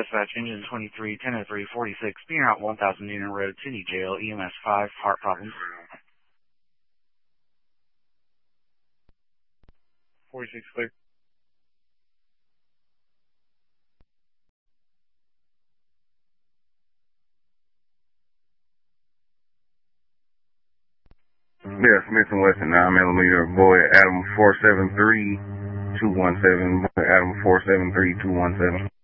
Dispatch, engine 23, 1003, 46, being out 1000 Newton Road, City Jail, EMS 5, heart problems. 46 clear. Yeah, Smith and Wesson, 9mm, boy, Adam 473-217, Adam 473-217.